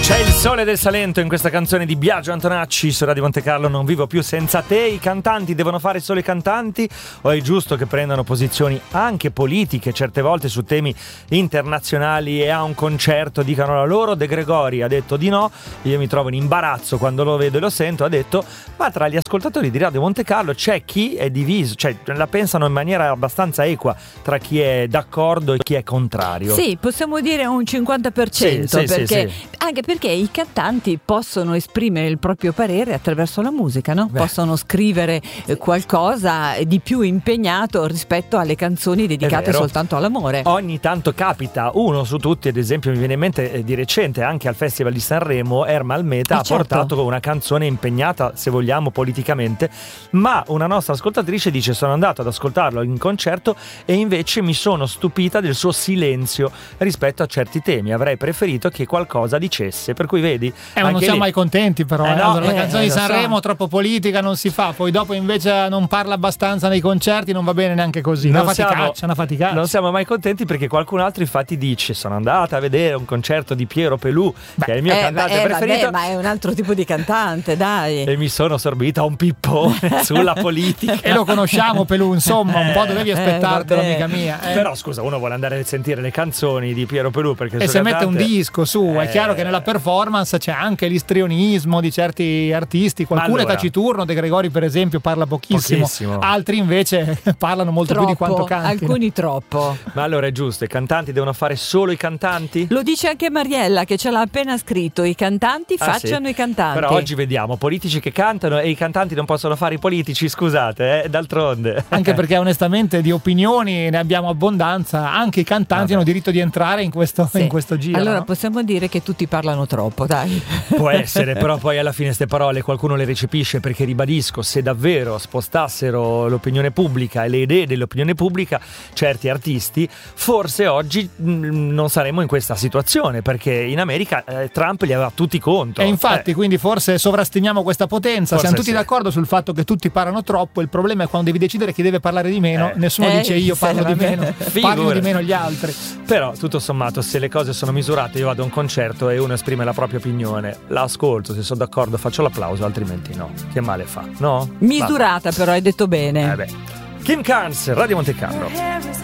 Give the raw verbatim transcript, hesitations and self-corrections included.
C'è il sole del Salento in questa canzone di Biagio Antonacci su Radio Monte Carlo. Non vivo più senza te. I cantanti devono fare solo i cantanti, o è giusto che prendano posizioni anche politiche certe volte su temi internazionali e a un concerto dicano la loro? De Gregori ha detto di no. Io mi trovo in imbarazzo quando lo vedo e lo sento. Ha detto: ma tra gli ascoltatori di Radio Monte Carlo c'è chi è diviso, cioè la pensano in maniera abbastanza equa tra chi è d'accordo e chi è contrario. Sì, possiamo dire un cinquanta per cento, sì, sì, perché sì, sì. anche perché i cantanti possono esprimere il proprio parere attraverso la musica, no? Beh. Possono scrivere eh, qualcosa di più impegnato rispetto alle canzoni dedicate soltanto all'amore. Ogni tanto capita, uno su tutti, ad esempio mi viene in mente eh, di recente anche al Festival di Sanremo, Ermal Almeta Eh, ha certo. portato una canzone impegnata, se vogliamo, politicamente, ma una nostra ascoltatrice dice: sono andato ad ascoltarlo in concerto e invece mi sono stupita del suo silenzio rispetto a certi temi, avrei preferito che qualcosa dicesse, per cui vedi, Eh, ma non anche siamo lì- mai contenti però, Eh, eh. no, Allora, la eh, canzone eh, di lo Sanremo so. troppo politica non si fa, poi dopo invece non parla abbastanza nei concerti, non va bene neanche così. Non Una siamo- faticaccia, una faticaccia. Non siamo mai contenti perché qualcun altro infatti dice: sono andata a vedere un concerto di Piero Pelù, che è il mio Eh, cantante ma, eh, preferito, vabbè, ma è un altro tipo di cantante, dai. e mi sono sorbita un pippone sulla politica. E lo conosciamo Pelù, insomma, un po' dovevi aspettartelo, vabbè. amica mia. eh. Però scusa, uno vuole andare a sentire le canzoni di Piero Pelù perché il E suo se mette un cantante- disco su, è Eh. chiaro che nella performance c'è anche l'istrionismo di certi artisti. Qualcuno allora- è taciturno, De Gregori per esempio parla pochissimo, Pochissimo. altri invece parlano molto più di quanto Troppo, cantino. alcuni troppo. Ma allora è giusto, i cantanti devono fare solo i cantanti? Lo dice anche Mariella, che ce l'ha appena scritto: i cantanti Ah, facciano sì? i cantanti. Però oggi vediamo politici che cantano e i cantanti non possono fare i politici, scusate, eh, d'altronde. Anche perché onestamente di opinioni ne abbiamo abbondanza, anche i cantanti Vabbè. hanno diritto di entrare in questo, Sì. in questo giro. Allora no? possiamo dire che tutti parlano troppo, dai. Può essere, però poi alla fine ste parole qualcuno le recepisce, perché ribadisco, se davvero spostassero l'opinione pubblica e le idee dell'opinione pubblica certi artisti, forse oggi mh, non saremmo in questa situazione, perché in America eh, Trump li aveva tutti contro. E infatti, Eh, quindi forse sovrastimiamo questa potenza. Forse Siamo tutti sì. d'accordo sul fatto che tutti parlano troppo. Il problema è quando devi decidere chi deve parlare di meno. Eh. Nessuno Eh, dice io sì, parlo di vabbè. meno, Figurati. parlino di meno gli altri. Però tutto sommato, se le cose sono misurate, io vado a un concerto e uno esprime la propria opinione, la ascolto, se sono d'accordo faccio l'applauso, altrimenti no. Che male fa, no? Misurata, però, hai detto bene. Vabbè. Eh beh. Kim Carnes, Radio Monte Carlo.